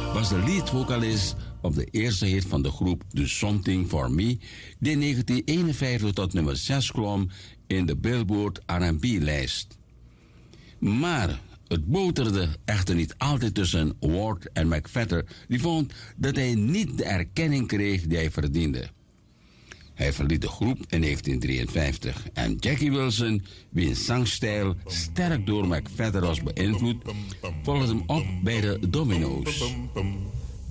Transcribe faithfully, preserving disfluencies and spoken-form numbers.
was de leadvocalist op de eerste hit van de groep Do Something For Me, die in negentien eenenvijftig tot nummer zes klom in de Billboard R en B-lijst. Maar het boterde echter niet altijd tussen Ward en McVetter, die vond dat hij niet de erkenning kreeg die hij verdiende. Hij verliet de groep in negentien drieënvijftig en Jackie Wilson, wiens zangstijl sterk door McVetter was beïnvloed, volgde hem op bij de Domino's.